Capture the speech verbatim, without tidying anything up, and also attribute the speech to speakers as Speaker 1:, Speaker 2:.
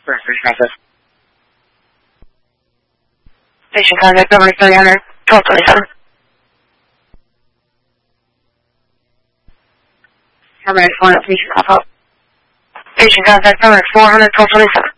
Speaker 1: Patient contact.
Speaker 2: Patient contact number three hundred, twelve twenty-seven.
Speaker 1: How many phone up patient pop up?
Speaker 2: Patient contact number four hundred, twelve twenty-seven.